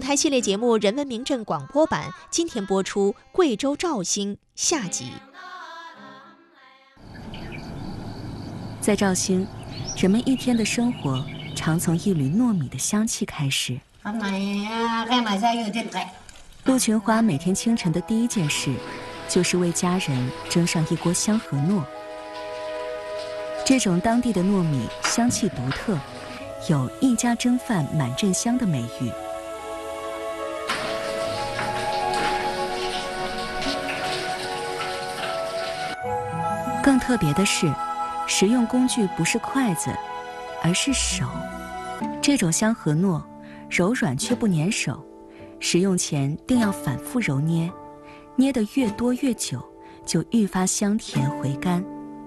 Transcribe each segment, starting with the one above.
台系列节目《人文名镇》广播版今天播出贵州肇兴下集。 在肇兴，人们一天的生活常从一缕糯米的香气开始。陆群花每天清晨的第一件事，就是为家人蒸上一锅香河糯。这种当地的糯米香气独特，有一家蒸饭满镇香的美誉。更特别的是，食用工具不是筷子，而是手。这种香河糯柔软却不粘手，食用前定要反复揉捏，捏得越多越久，就愈发香甜回甘。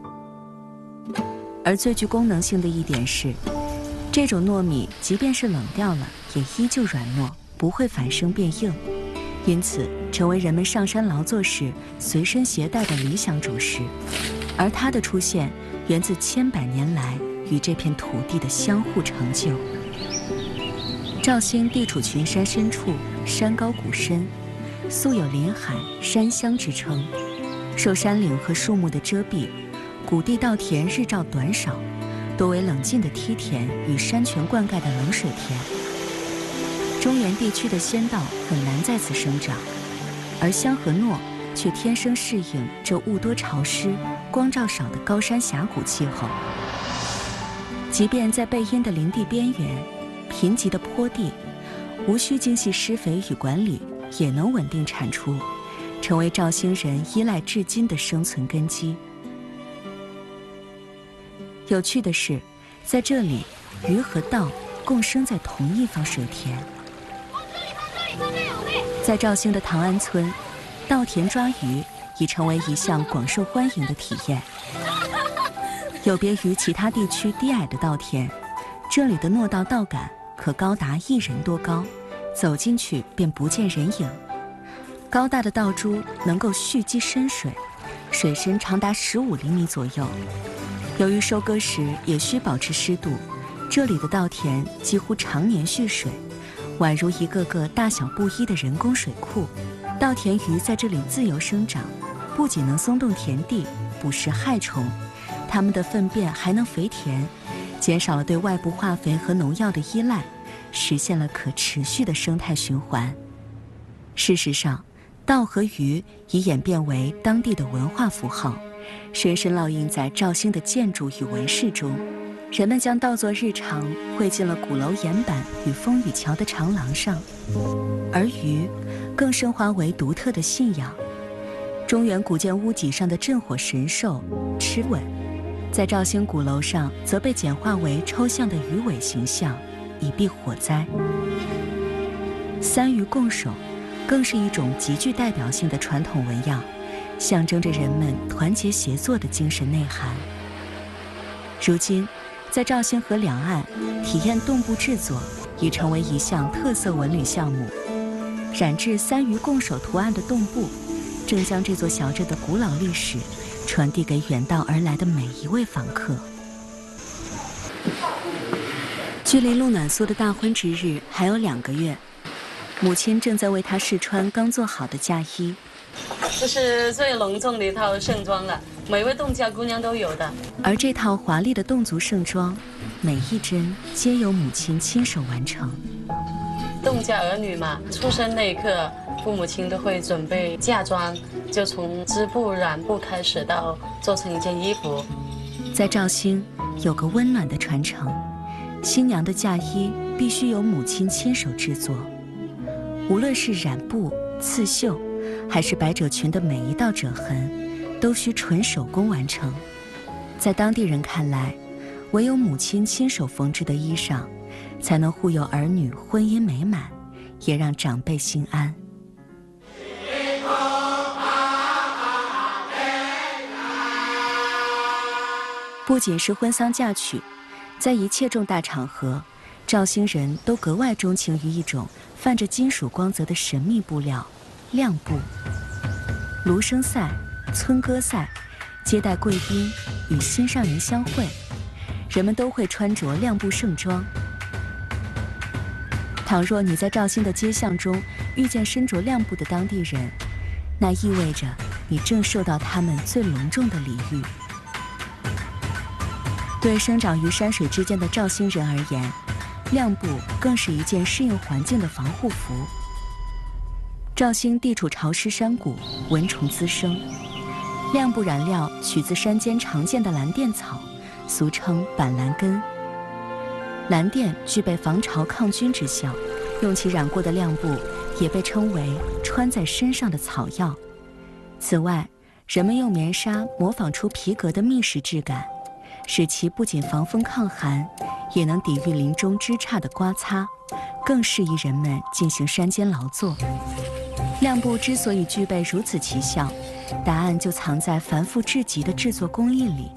而最具功能性的一点是，这种糯米即便是冷掉了，也依旧软糯，不会反生变硬，因此成为人们上山劳作时随身携带的理想主食。而它的出现源自千百年来与这片土地的相互成就。肇兴地处群山深处，山高谷深，素有林海山乡之称。受山岭和树木的遮蔽，谷地稻田日照短少，多为冷浸的梯田与山泉灌溉的冷水田。中原地区的仙稻很难在此生长，而香河糯却天生适应这雾多潮湿、光照少的高山峡谷气候。即便在背阴的林地边缘、贫瘠的坡地，无需精细施肥与管理，也能稳定产出，成为肇兴人依赖至今的生存根基。有趣的是，在这里，鱼和稻共生在同一方水田。在肇兴的唐安村，稻田抓鱼已成为一项广受欢迎的体验。有别于其他地区低矮的稻田，这里的糯稻稻杆可高达1人多高，走进去便不见人影。高大的稻株能够蓄积深水，水深长达15厘米左右。由于收割时也需保持湿度，这里的稻田几乎常年蓄水，宛如一个个大小不一的人工水库。稻田鱼在这里自由生长，不仅能松动田地，捕食害虫，它们的粪便还能肥田，减少了对外部化肥和农药的依赖，实现了可持续的生态循环。事实上，稻和鱼已演变为当地的文化符号，深深烙印在肇兴的建筑与纹饰中。人们将稻作日常绘进了鼓楼岩板与风雨桥的长廊上，而鱼更升华为独特的信仰。中原古建屋脊上的镇火神兽螭吻，在肇兴鼓楼上则被简化为抽象的鱼尾形象，以避火灾。三鱼共守更是一种极具代表性的传统纹样，象征着人们团结协作的精神内涵。如今，在肇兴河两岸体验冻布制作已成为一项特色文旅项目。染制三鱼共守图案的冻布，正将这座小镇的古老历史传递给远道而来的每一位访客。距离陆暖苏的大婚之日还有2个月，母亲正在为她试穿刚做好的嫁衣。 这是最隆重的一套盛装了，每位侗家姑娘都有的。 而这套华丽的侗族盛装，每一针皆由母亲亲手完成。 侗家儿女嘛，出生那一刻，父母亲都会准备嫁妆，就从织布、染布开始，到做成一件衣服。 在肇兴有个温暖的传承，新娘的嫁衣必须由母亲亲手制作，无论是染布、刺绣，还是百褶裙的每一道褶痕，都需纯手工完成。在当地人看来，唯有母亲亲手缝制的衣裳，才能护佑儿女婚姻美满，也让长辈心安。不仅是婚丧嫁娶，在一切重大场合，肇兴人都格外钟情于一种泛着金属光泽的神秘布料——亮布。芦笙赛、村歌赛、接待贵宾与心上人相会，人们都会穿着亮布盛装。 倘若你在肇兴的街巷中遇见身着亮布的当地人，那意味着你正受到他们最隆重的礼遇。对生长于山水之间的肇兴人而言，亮布更是一件适应环境的防护服。肇兴地处潮湿山谷，蚊虫滋生，亮布染料取自山间常见的蓝靛草，俗称板蓝根。蓝靛具备防潮抗菌之效，用其染过的亮布也被称为穿在身上的草药。此外，人们用棉纱模仿出皮革的密实质感，使其不仅防风抗寒，也能抵御林中枝杈的刮擦，更适宜人们进行山间劳作。亮布之所以具备如此奇效，答案就藏在繁复至极的制作工艺里。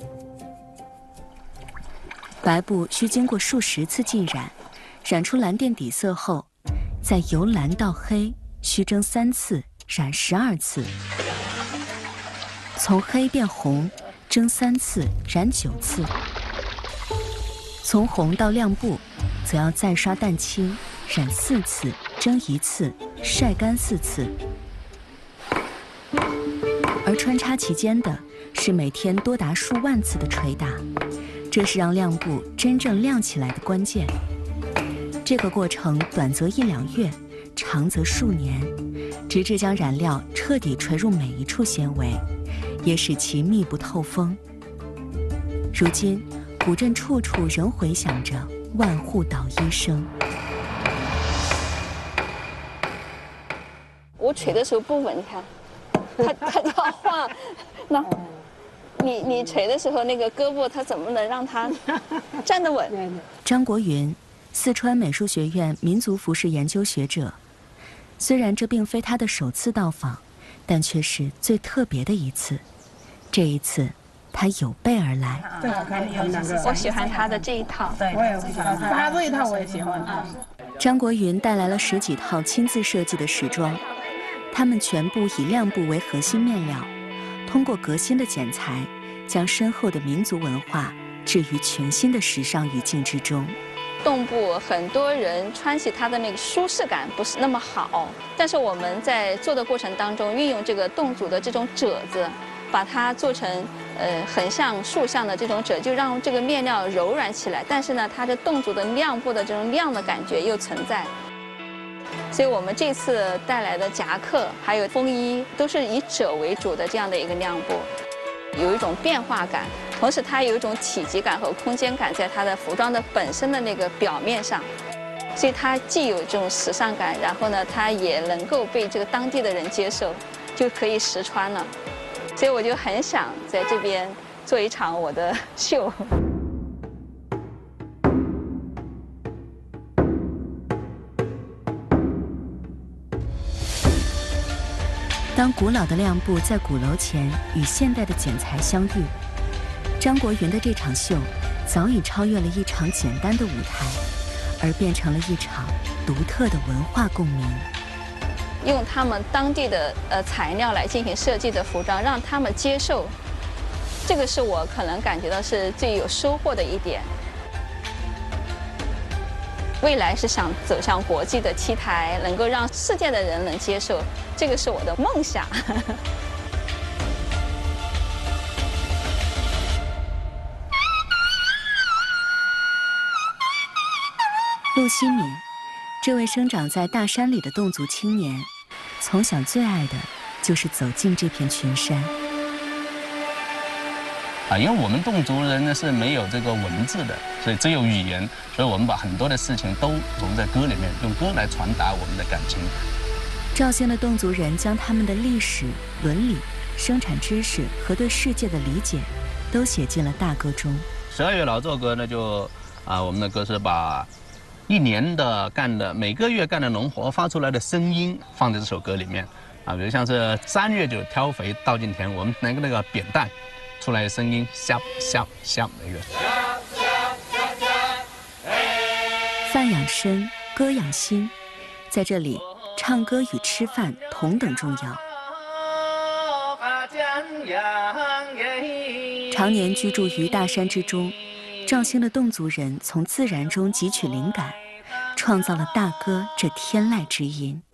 白布需经过数十次浸染，染出蓝靛底色后，再由蓝到黑需蒸3次，染12次；从黑变红，蒸3次，染9次；从红到亮布，则要再刷蛋清，染4次，蒸1次，晒干4次。而穿插其间的是每天多达数万次的捶打，这是让亮布真正亮起来的关键。这个过程短则1、2月，长则数年，直至将染料彻底垂入每一处纤维，也使其密不透风。如今，古镇处处仍回响着万户捣衣声。 我捶的时候不稳，它都要晃。那你捶的时候，那个胳膊它怎么能让它站得稳？ 张国云，四川美术学院民族服饰研究学者。虽然这并非他的首次到访，但却是最特别的一次。这一次，他有备而来。 最好看他们两个。 我喜欢他的这一套。 对，我也喜欢他这一套，我也喜欢。 张国云带来了10几套亲自设计的时装，它们全部以亮布为核心面料，通过革新的剪裁，将深厚的民族文化置于全新的时尚语境之中。 洞布很多人穿起它的那个舒适感不是那么好，但是我们在做的过程当中，运用这个洞组的这种褶子，把它做成横向、竖向的这种褶，就让这个面料柔软起来。但是呢，它的洞组的亮布的这种亮的感觉又存在。所以我们这次带来的夹克还有风衣，都是以褶为主的这样的一个亮布，有一种变化感。同时，它有一种体积感和空间感在它的服装的本身的那个表面上，所以它既有这种时尚感，然后呢，它也能够被这个当地的人接受，就可以实穿了。所以我就很想在这边做一场我的秀。 当古老的亮布在鼓楼前与现代的剪裁相遇，张国云的这场秀早已超越了一场简单的舞台，而变成了一场独特的文化共鸣。 用他们当地的材料来进行设计的服装，让他们接受，这个是我可能感觉到是最有收获的一点。未来是想走向国际的 T 台，能够让世界的人能接受，这个是我的梦想。 陆希敏，这位生长在大山里的侗族青年，从小最爱的就是走进这片群山。 因为我们侗族人呢是没有这个文字的，所以只有语言，所以我们把很多的事情都融在歌里面，用歌来传达我们的感情。 肇兴的侗族人将他们的历史、伦理、生产知识和对世界的理解，都写进了大歌中。 12月劳作歌呢，就我们的歌是把一年的每个月干的农活发出来的声音放在这首歌里面比如像是3月就挑肥倒进田，我们拿那个扁担出来的声音，响响响那个。 饭养身，歌养心，在这里，唱歌与吃饭同等重要。常年居住于大山之中，肇兴的侗族人从自然中汲取灵感， 创造了大歌这天籁之音。